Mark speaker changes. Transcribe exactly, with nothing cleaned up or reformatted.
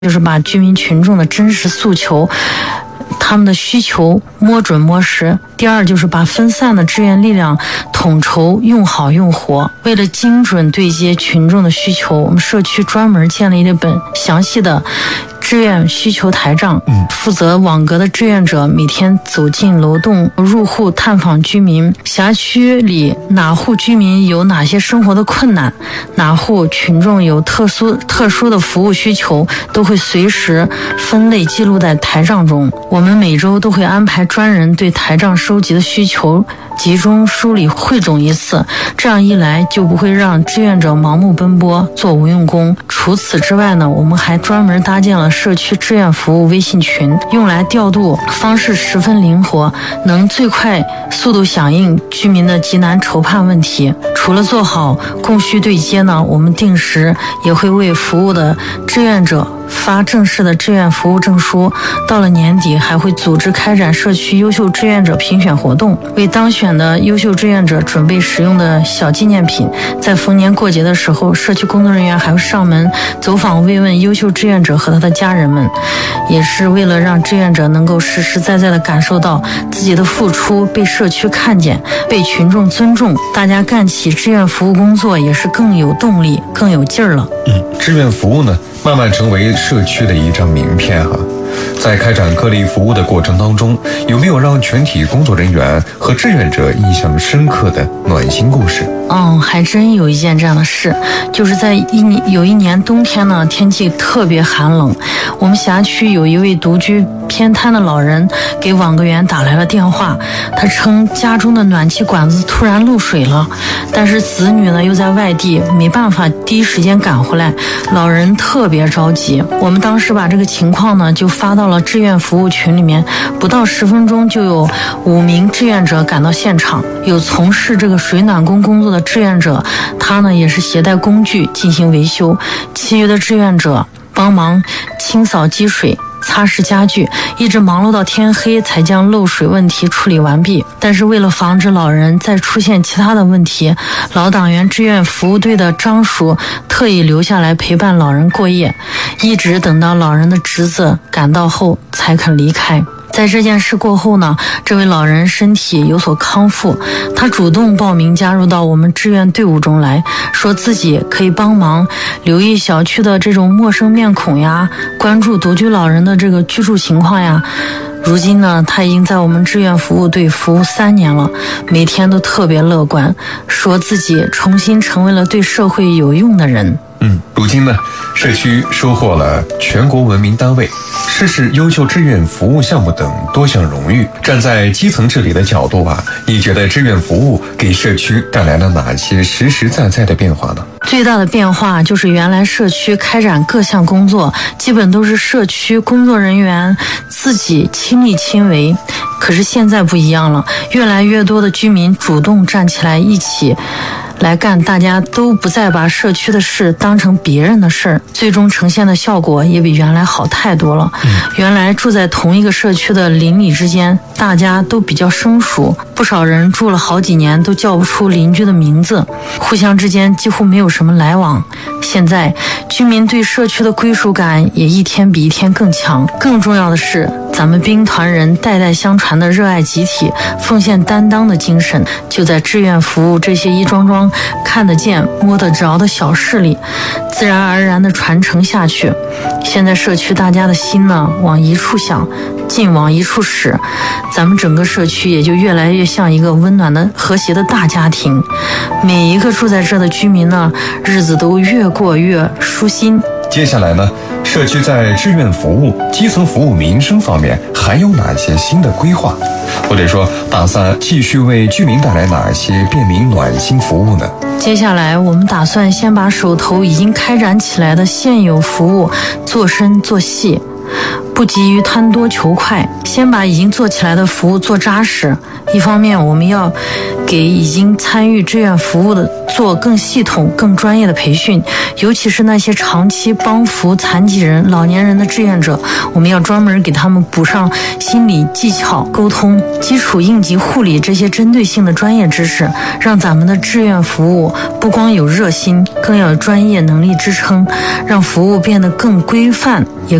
Speaker 1: 就是把居民群众的真实诉求，他们的需求摸准摸实。第二就是把分散的志愿力量统筹用好用活。为了精准对接群众的需求，我们社区专门建立了一本详细的志愿需求台账，负责网格的志愿者每天走进楼栋入户探访居民，辖区里哪户居民有哪些生活的困难，哪户群众有特殊特殊的服务需求，都会随时分类记录在台账中。我们每周都会安排专人对台账收集的需求集中梳理汇总一次，这样一来就不会让志愿者盲目奔波做无用功。除此之外呢，我们还专门搭建了社区志愿服务微信群，用来调度方式十分灵活，能最快速度响应居民的急难筹盼问题。除了做好供需对接呢，我们定时也会为服务的志愿者发正式的志愿服务证书。到了年底还会组织开展社区优秀志愿者评选活动，为当选的优秀志愿者准备使用的小纪念品。在逢年过节的时候，社区工作人员还会上门走访慰问优秀志愿者和他的家人们，也是为了让志愿者能够实实在在地感受到自己的付出被社区看见，被群众尊重，大家干起志愿服务工作也是更有动力更有劲儿了。
Speaker 2: 嗯，志愿服务呢慢慢成为社区的一张名片哈。在开展各类服务的过程当中，有没有让全体工作人员和志愿者印象深刻的暖心故事？
Speaker 1: 嗯，还真有一件这样的事，就是在一年有一年冬天呢，天气特别寒冷，我们辖区有一位独居偏瘫的老人给网格员打来了电话，他称家中的暖气管子突然漏水了，但是子女呢又在外地，没办法第一时间赶回来，老人特别着急。我们当时把这个情况呢就发到了志愿服务群里面，不到十分钟就有五名志愿者赶到现场，有从事这个水暖工工作的志愿者，他呢也是携带工具进行维修，其余的志愿者帮忙清扫积水擦拭家具，一直忙碌到天黑才将漏水问题处理完毕。但是为了防止老人再出现其他的问题，老党员志愿服务队的张叔特意留下来陪伴老人过夜，一直等到老人的侄子赶到后才肯离开。在这件事过后呢，这位老人身体有所康复，他主动报名加入到我们志愿队伍中来，说自己可以帮忙留意小区的这种陌生面孔呀，关注独居老人的这个居住情况呀。如今呢，他已经在我们志愿服务队服务三年了，每天都特别乐观，说自己重新成为了对社会有用的人。
Speaker 2: 嗯，如今呢，社区收获了全国文明单位、市市优秀志愿服务项目等多项荣誉。站在基层治理的角度啊，你觉得志愿服务给社区带来了哪些实实在在的变化呢？
Speaker 1: 最大的变化就是原来社区开展各项工作基本都是社区工作人员自己亲力亲为，可是现在不一样了，越来越多的居民主动站起来一起来干，大家都不再把社区的事当成别人的事儿，最终呈现的效果也比原来好太多了。嗯、原来住在同一个社区的邻里之间，大家都比较生疏，不少人住了好几年都叫不出邻居的名字，互相之间几乎没有什么来往。现在居民对社区的归属感也一天比一天更强，更重要的是咱们兵团人代代相传的热爱集体、奉献担当的精神，就在志愿服务这些一桩桩看得见摸得着的小事里自然而然地传承下去。现在社区大家的心呢往一处想，劲往一处使，咱们整个社区也就越来越像一个温暖的和谐的大家庭，每一个住在这的居民呢日子都越过越舒心。
Speaker 2: 接下来呢，社区在志愿服务、基层服务民生方面还有哪些新的规划？或者说打算继续为居民带来哪些便民暖心服务呢？
Speaker 1: 接下来我们打算先把手头已经开展起来的现有服务做深做细，不不急于贪多求快，先把已经做起来的服务做扎实。一方面，我们要给已经参与志愿服务的做更系统、更专业的培训，尤其是那些长期帮扶残疾人、老年人的志愿者，我们要专门给他们补上心理技巧、沟通、基础应急护理这些针对性的专业知识，让咱们的志愿服务不光有热心，更要有专业能力支撑，让服务变得更规范，也